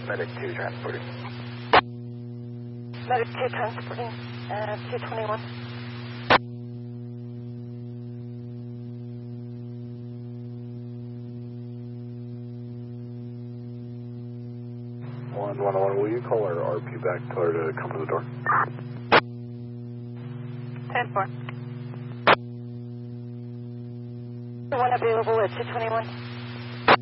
Medic 2 transporting. Medic 2 transporting, 221. Will you call our RP back, tell her to come to the door? 10-4. One available at 221.